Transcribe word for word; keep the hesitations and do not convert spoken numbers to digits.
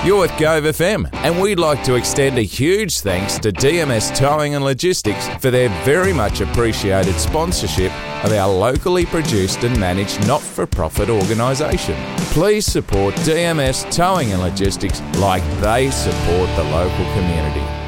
You're with Gove F M, and we'd like to extend a huge thanks to D M S Towing and Logistics for their very much appreciated sponsorship of our locally produced and managed not-for-profit organisation. Please support D M S Towing and Logistics like they support the local community.